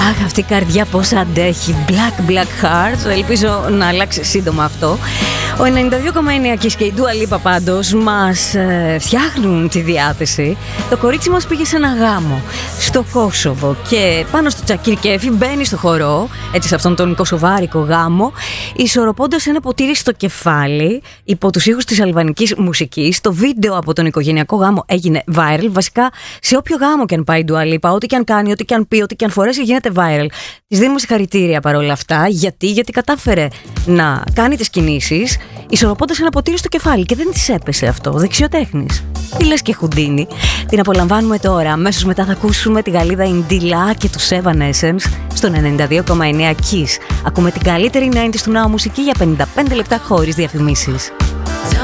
Αχ, αυτή η καρδιά πώς αντέχει. Black Hearts. Ελπίζω να αλλάξει σύντομα αυτό. Ο 92,9 και η Dua Lipa πάντως μας φτιάχνουν τη διάθεση. Το κορίτσι μας πήγε σε ένα γάμο στο Κόσοβο και πάνω στο τσακίρι κέφι μπαίνει στο χορό, έτσι σε αυτόν τον κοσοβάρικο γάμο, ισορροπώντας ένα ποτήρι στο κεφάλι υπό τους ήχους της αλβανικής μουσικής. Το βίντεο από τον οικογενειακό γάμο έγινε viral. Βασικά σε όποιο γάμο και αν πάει η Dua Lipa, ό,τι και αν κάνει, ό,τι και αν πει, ό,τι και αν φορέσει, γίνεται viral. Της δίνουμε συγχαρητήρια παρόλα αυτά. Γιατί κατάφερε να κάνει τις κινήσεις ισορροπώντας ένα ποτήρι στο κεφάλι και δεν της έπεσε αυτό. Δεξιοτέχνης. Τι λες και Χουντίνη. Την απολαμβάνουμε τώρα. Αμέσως μετά θα ακούσουμε τη Γαλλίδα Indila και του Seven Essence στο 92,9 Kiss. Ακούμε την καλύτερη 90's του ναού μουσική για 55 λεπτά χωρίς διαφημίσεις.